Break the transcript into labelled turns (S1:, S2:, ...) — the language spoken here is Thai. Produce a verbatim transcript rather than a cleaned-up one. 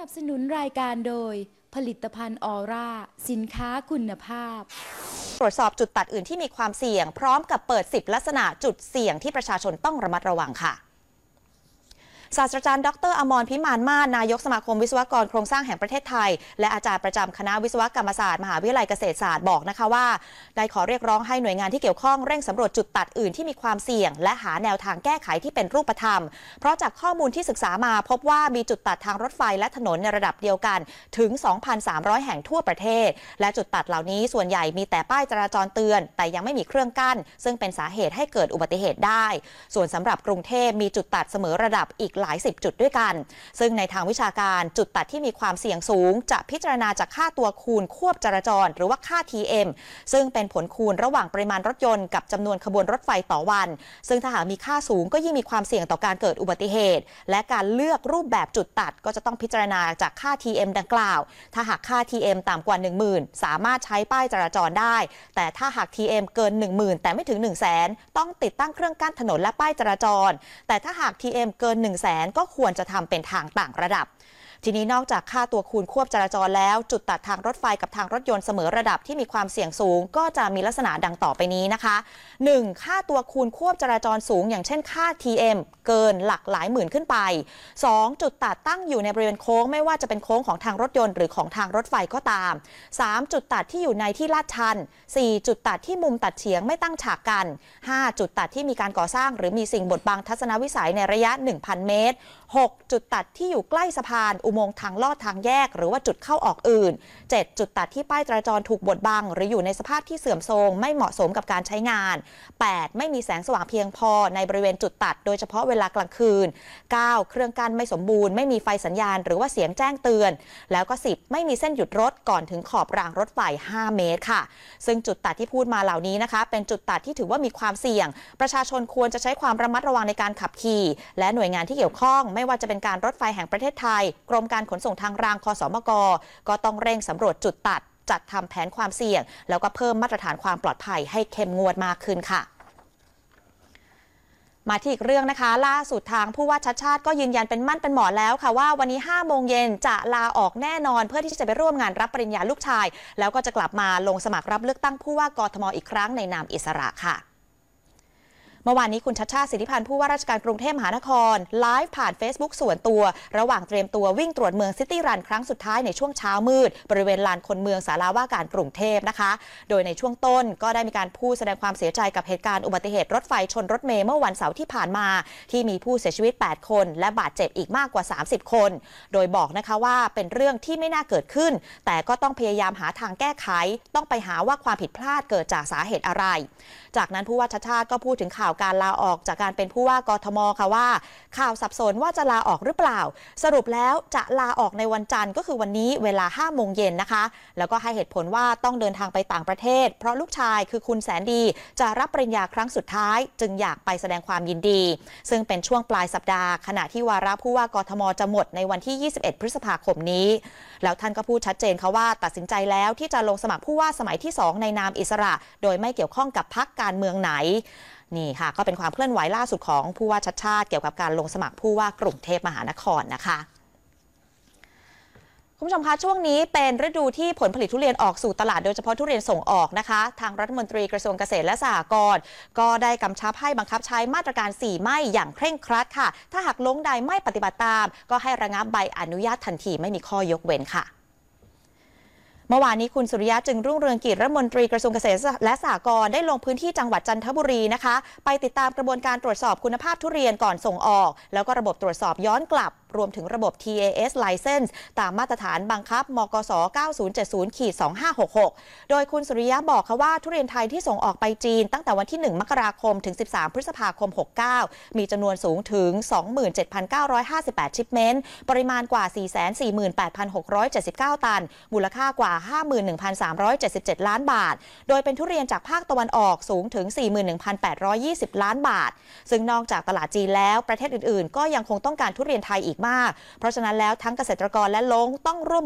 S1: นับสนุนรายการโดยผลิตภัณฑ์ออร่าสินค้าคุณภาพ
S2: ตรวจสอบจุดตัดอื่นที่มีความเสี่ยงพร้อมกับเปิดสิบลักษณะจุดเสี่ยงที่ประชาชนต้องระมัดระวังค่ะศาสตราจารย์ ดร.อมร พิมานมาศ นายกสมาคมวิศวกรโครงสร้างแห่งประเทศไทยและอาจารย์ประจำคณะวิศวกรรมศาสตร์มหาวิทยาลัยเกษตรศาสตร์บอกนะคะว่าได้ขอเรียกร้องให้หน่วยงานที่เกี่ยวข้องเร่งสำรวจจุดตัดอื่นที่มีความเสี่ยงและหาแนวทางแก้ไขที่เป็นรูปธรรมเพราะจากข้อมูลที่ศึกษามาพบว่ามีจุดตัดทางรถไฟและถนนในระดับเดียวกันถึง สองพันสามร้อย แห่งทั่วประเทศและจุดตัดเหล่านี้ส่วนใหญ่มีแต่ป้ายจราจรเตือนแต่ยังไม่มีเครื่องกั้นซึ่งเป็นสาเหตุให้เกิดอุบัติเหตุได้ส่วนสำหรับกรุงเทพมีจุดตัดเสมอระดับอีกหลายสิบจุดด้วยกันซึ่งในทางวิชาการจุดตัดที่มีความเสี่ยงสูงจะพิจารณาจากค่าตัวคูณควบจราจรหรือว่าค่า ที เอ็ม ซึ่งเป็นผลคูณระหว่างปริมาณรถยนต์กับจำนวนขบวนรถไฟต่อวันซึ่งถ้าหากมีค่าสูงก็ยิ่งมีความเสี่ยงต่อการเกิดอุบัติเหตุและการเลือกรูปแบบจุดตัดก็จะต้องพิจารณาจากค่า ที เอ็ม ดังกล่าวถ้าหากค่า ที เอ็ม ต่ำกว่า หนึ่งหมื่น สามารถใช้ป้ายจราจรได้แต่ถ้าหาก ที เอ็ม เกิน หนึ่งหมื่น แต่ไม่ถึง หนึ่งแสน ต้องติดตั้งเครื่องกั้นถนนและป้ายจราจรแต่ถ้าหาก ที เอ็ม เกิน หนึ่งแสน ก็ควรจะทำเป็นทางต่างระดับทีนี้นอกจากค่าตัวคูณควบจราจรแล้วจุดตัดทางรถไฟกับทางรถยนต์เสมอระดับที่มีความเสี่ยงสูงก็จะมีลักษณะดังต่อไปนี้นะคะ หนึ่ง ค่าตัวคูณควบจราจรสูงอย่างเช่นค่า ที เอ็ม เกินหลักหลายหมื่นขึ้นไป สอง จุดตัดตั้งอยู่ในบริเวณโค้งไม่ว่าจะเป็นโค้งของทางรถยนต์หรือของทางรถไฟก็ตาม สาม จุดตัดที่อยู่ในที่ลาดชัน สี่ จุดตัดที่มุมตัดเฉียงไม่ตั้งฉากกัน ห้า จุดตัดที่มีการก่อสร้างหรือมีสิ่งบดบังทัศนวิสัยในระยะ หนึ่งพัน เมตร หก จุดตัดที่อยู่ใกล้สะพานอุโมงค์ทางลอดทางแยกหรือว่าจุดเข้าออกอื่น เจ็ด จุดตัดที่ป้ายจราจรถูกบดบังหรืออยู่ในสภาพที่เสื่อมโทรมไม่เหมาะสมกับการใช้งาน แปด ไม่มีแสงสว่างเพียงพอในบริเวณจุดตัดโดยเฉพาะเวลากลางคืน เก้า เครื่องกั้นไม่สมบูรณ์ไม่มีไฟสัญญาณหรือว่าเสียงแจ้งเตือนแล้วก็ สิบ ไม่มีเส้นหยุดรถก่อนถึงขอบรางรถไฟ ห้า เมตรค่ะซึ่งจุดตัดที่พูดมาเหล่านี้นะคะเป็นจุดตัดที่ถือว่ามีความเสี่ยงประชาชนควรจะใช้ความระมัดระวังในการขับขี่และหน่วยงานที่เกี่ยวข้องไม่ว่าจะเป็นการรถไฟแห่งประเทศไทยกรมการขนส่งทางรางคสมกก็ต้องเร่งสำรวจจุดตัดจัดทำแผนความเสี่ยงแล้วก็เพิ่มมาตรฐานความปลอดภัยให้เข้มงวดมากขึ้นค่ะมาที่อีกเรื่องนะคะล่าสุดทางผู้ว่าชัชชาติก็ยืนยันเป็นมั่นเป็นหมอแล้วค่ะว่าวันนี้ห้าโมงเย็นจะลาออกแน่นอนเพื่อที่จะไปร่วมงานรับปริญญาลูกชายแล้วก็จะกลับมาลงสมัครรับเลือกตั้งผู้ว่ากทมอีกครั้งในนามอิสระค่ะเมื่อวานนี้คุณชัชชาติสิทธิพันธ์ผู้ว่าราชการกรุงเทพมหานครไลฟ์ผ่าน Facebook ส่วนตัวระหว่างเตรียมตัววิ่งตรวจเมืองซิตี้รันครั้งสุดท้ายในช่วงเช้ามืดบริเวณลานคนเมืองศาลาว่าการกรุงเทพนะคะโดยในช่วงต้นก็ได้มีการพูดแสดงความเสียใจกับเหตุการณ์อุบัติเหตุรถไฟชนรถเมล์เมื่อวันเสาร์ที่ผ่านมาที่มีผู้เสียชีวิตแปดคนและบาดเจ็บอีกมากกว่าสามสิบคนโดยบอกนะคะว่าเป็นเรื่องที่ไม่น่าเกิดขึ้นแต่ก็ต้องพยายามหาทางแก้ไขต้องไปหาว่าความผิดพลาดเกิดจากสาเหตุอะไรจากนั้นผู้ว่าชัชชาติก็พูดถึงข่าวการลาออกจากการเป็นผู้ว่ากทมค่ะว่าข่าวสับสนว่าจะลาออกหรือเปล่าสรุปแล้วจะลาออกในวันจันทร์ก็คือวันนี้เวลาห้าโมงเย็นนะคะแล้วก็ให้เหตุผลว่าต้องเดินทางไปต่างประเทศเพราะลูกชายคือคุณแสนดีจะรับปริญญาครั้งสุดท้ายจึงอยากไปแสดงความยินดีซึ่งเป็นช่วงปลายสัปดาห์ขณะที่วาระผู้ว่ากทมจะหมดในวันที่ยี่สิบเอ็ดพฤษภาคมนี้แล้วท่านก็พูดชัดเจนค่ะว่าตัดสินใจแล้วที่จะลงสมัครผู้ว่าสมัยที่สองในนามอิสระโดยไม่เกี่ยวข้องกับพรรคการเมืองไหนนี่ค่ะก็เป็นความเคลื่อนไหวล่าสุดของผู้ว่าชัชชาติเกี่ยวกับการลงสมัครผู้ว่ากรุงเทพมหานครนะคะคุณผู้ชมคะช่วงนี้เป็นฤดูที่ผลผลิตทุเรียนออกสู่ตลาดโดยเฉพาะทุเรียนส่งออกนะคะทางรัฐมนตรีกระทรวงเกษตรและสหกรณ์ก็ได้กำชับให้บังคับใช้มาตรการสี่ไม่อย่างเคร่งครัดค่ะถ้าหากลงใดไม่ปฏิบัติตามก็ให้ระงับใบอนุญาตทันทีไม่มีข้อยกเว้นค่ะเมื่อวานนี้คุณสุริยะจึงรุ่งเรืองกิจรัฐมนตรีกระทรวงเกษตรและสหกรณ์ได้ลงพื้นที่จังหวัดจันทบุรีนะคะไปติดตามกระบวนการตรวจสอบคุณภาพทุเรียนก่อนส่งออกแล้วก็ระบบตรวจสอบย้อนกลับรวมถึงระบบ ที เอ เอส License ตามมาตรฐานบังคับมกส เก้าศูนย์เจ็ดศูนย์ สองห้าหกหก โดยคุณสุริยะบอกค่ะว่าทุเรียนไทยที่ส่งออกไปจีนตั้งแต่วันที่หนึ่งมกราคมถึงสิบสามพฤษภาคมหกสิบเก้ามีจำนวนสูงถึง สองหมื่นเจ็ดพันเก้าร้อยห้าสิบแปด ชิปเมนต์ปริมาณกว่า สี่แสนสี่หมื่นแปดพันหกร้อยเจ็ดสิบเก้า ตันมูลค่ากว่า ห้าหมื่นหนึ่งพันสามร้อยเจ็ดสิบเจ็ด ล้านบาทโดยเป็นทุเรียนจากภาคตะวันออกสูงถึง สี่หมื่นหนึ่งพันแปดร้อยยี่สิบ ล้านบาทซึ่งนอกจากตลาดจีนแล้วประเทศอื่นๆก็ยังคงต้องการทุเรียนไทยอีกมากเพราะฉะนั้นแล้วทั้งเกษตรกรและลงต้องร่วม